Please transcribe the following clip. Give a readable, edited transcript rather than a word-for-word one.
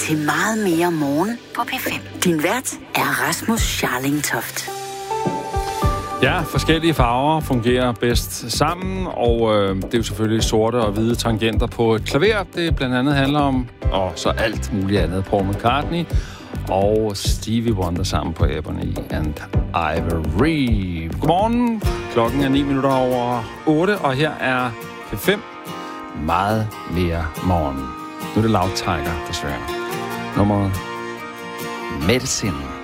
til Meget mere morgen på P5. Din vært er Rasmus Scharling Toft. Ja, forskellige farver fungerer bedst sammen, og det er jo selvfølgelig sorte og hvide tangenter på et klaver, det blandt andet handler om, og så alt muligt andet. Paul McCartney og Stevie Wonder sammen på Ebony and Ivory. Godmorgen, klokken er 8:09, og her er P5 Meget mere morgen. Nu er det Loud Tiger, desværre. Nummeret Medicine.